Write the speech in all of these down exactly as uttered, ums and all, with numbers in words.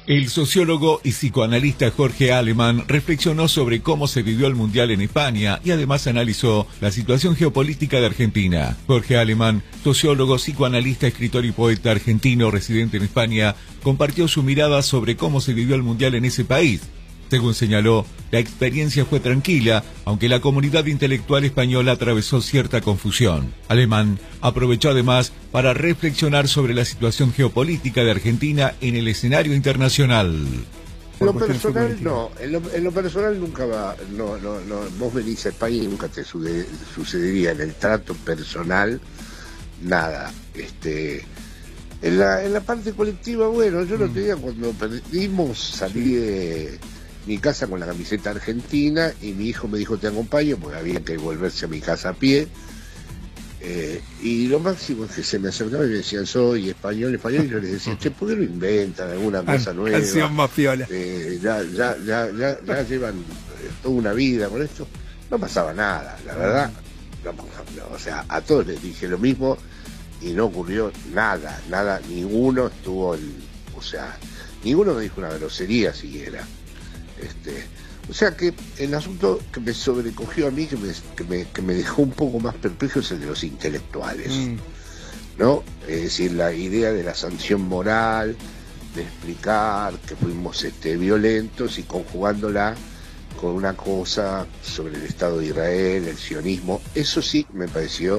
El sociólogo y psicoanalista Jorge Alemann reflexionó sobre cómo se vivió el Mundial en España y además analizó la situación geopolítica de Argentina. Jorge Alemann, sociólogo, psicoanalista, escritor y poeta argentino residente en España, compartió su mirada sobre cómo se vivió el Mundial en ese país. Según señaló, la experiencia fue tranquila, aunque la comunidad intelectual española atravesó cierta confusión. Alemann aprovechó además para reflexionar sobre la situación geopolítica de Argentina en el escenario internacional. En lo personal no, en lo, en lo personal nunca va, no, no, no, vos venís a España y nunca te sude, sucedería en el trato personal nada. Este, en la, en la parte colectiva, bueno, yo lo tenía cuando perdimos, salí de mi casa con la camiseta argentina y mi hijo me dijo te acompaño porque había que volverse a mi casa a pie. Eh, y lo máximo es que se me acercaban y me decían soy español, español, y yo les decía, che, ¿por qué no inventan alguna cosa nueva? Canción más piola. Eh, ya, ya, ya, ya, ya llevan eh, toda una vida con esto. No pasaba nada, la verdad. No, no, o sea, a todos les dije lo mismo y no ocurrió nada, nada, ninguno estuvo, el, o sea, ninguno me dijo una grosería siquiera. Este, o sea que el asunto que me sobrecogió a mí, que me, que me, que me dejó un poco más perplejo, es el de los intelectuales, mm. ¿no? Es decir, la idea de la sanción moral, de explicar que fuimos este, violentos y conjugándola con una cosa sobre el Estado de Israel, el sionismo, eso sí me pareció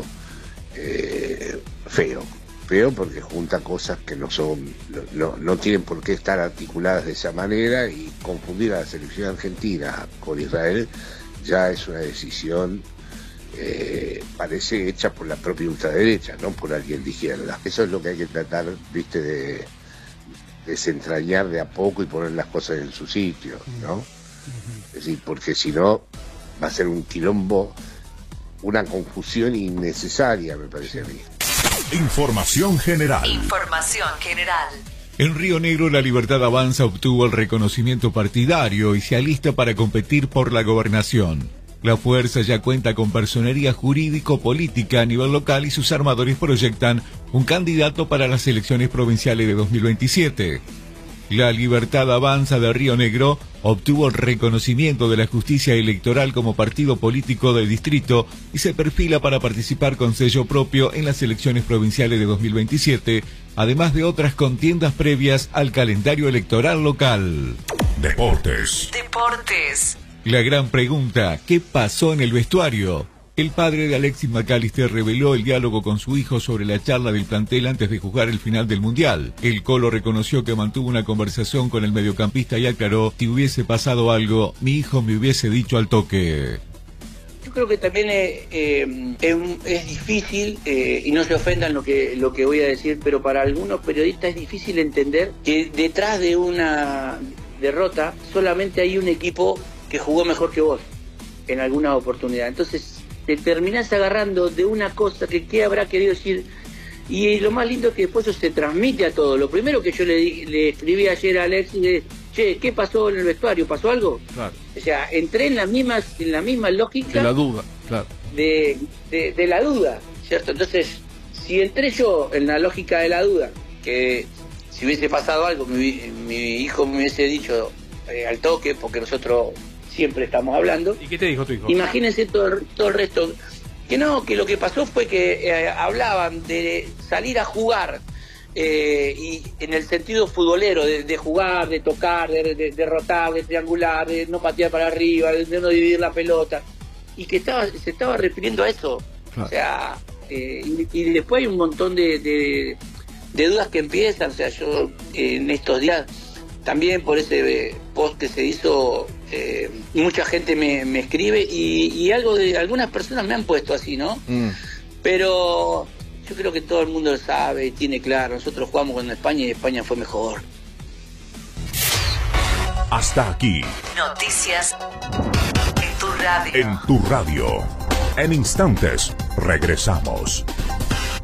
eh, feo. Feo porque junta cosas que no son, no, no tienen por qué estar articuladas de esa manera, y confundir a la selección argentina con Israel ya es una decisión, eh, parece hecha por la propia ultraderecha, no por alguien de izquierda. Eso es lo que hay que tratar, viste, de desentrañar de a poco y poner las cosas en su sitio, ¿no? Es decir, porque si no va a ser un quilombo, una confusión innecesaria, me parece a mí. Información general. Información general. En Río Negro, La Libertad Avanza obtuvo el reconocimiento partidario y se alista para competir por la gobernación. La fuerza ya cuenta con personería jurídico-política a nivel local y sus armadores proyectan un candidato para las elecciones provinciales de dos mil veintisiete. La Libertad Avanza de Río Negro obtuvo el reconocimiento de la justicia electoral como partido político del distrito y se perfila para participar con sello propio en las elecciones provinciales de dos mil veintisiete, además de otras contiendas previas al calendario electoral local. Deportes. Deportes. La gran pregunta, ¿qué pasó en el vestuario? El padre de Alexis McAllister reveló el diálogo con su hijo sobre la charla del plantel antes de jugar el final del Mundial. El Colo reconoció que mantuvo una conversación con el mediocampista y aclaró, si hubiese pasado algo, mi hijo me hubiese dicho al toque. Yo creo que también eh, eh, es, es difícil, eh, y no se ofendan lo que, lo que voy a decir, pero para algunos periodistas es difícil entender que detrás de una derrota solamente hay un equipo que jugó mejor que vos en alguna oportunidad. Entonces te terminás agarrando de una cosa que qué habrá querido decir, y lo más lindo es que después eso se transmite a todo. Lo primero que yo le, le escribí ayer a Alexis es, che, ¿qué pasó en el vestuario? ¿Pasó algo? Claro. O sea, entré en la misma, en la misma lógica de la duda, claro. de, de, de la duda, ¿cierto? Entonces, si entré yo en la lógica de la duda, que si hubiese pasado algo, mi, mi hijo me hubiese dicho eh, al toque, porque nosotros siempre estamos hablando. ¿Y qué te dijo tu hijo? Imagínense todo, todo el resto. Que no, que lo que pasó fue que eh, hablaban de salir a jugar, eh, y en el sentido futbolero, de, de jugar, de tocar, de, de, de derrotar, de triangular, de no patear para arriba, de, de no dividir la pelota. Y que estaba, se estaba refiriendo a eso. Claro. O sea, eh, y, y después hay un montón de, de, de dudas que empiezan. O sea, yo eh, en estos días, también por ese eh, post que se hizo, eh, mucha gente me, me escribe y, y algo de algunas personas me han puesto así, ¿no? Mm. Pero yo creo que todo el mundo lo sabe y tiene claro. Nosotros jugamos con España y España fue mejor. Hasta aquí. Noticias en tu radio. En tu radio. En instantes regresamos.